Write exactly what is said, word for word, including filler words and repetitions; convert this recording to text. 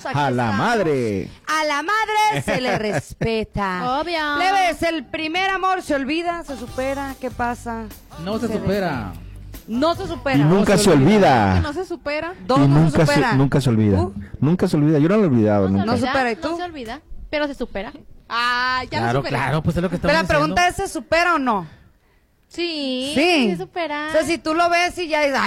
aquí A la estamos. madre. A la madre se le respeta. Obvio. Plebes, el primer amor se olvida, se supera, ¿qué pasa? No se supera. No se supera. Y nunca se se Que olvida. no se supera. Dos Y no nunca se supera. se, nunca se olvida. ¿Tú? Nunca se olvida. Yo no lo he olvidado No se nunca. No olvida, supera, ¿y tú? No se olvida, pero se supera. Ah, ya Claro, lo superé. claro, pues es lo que estamos Pero la pregunta diciendo. es, ¿se supera o no? Sí, Sí. se supera. O sea, si tú lo ves y ya dices,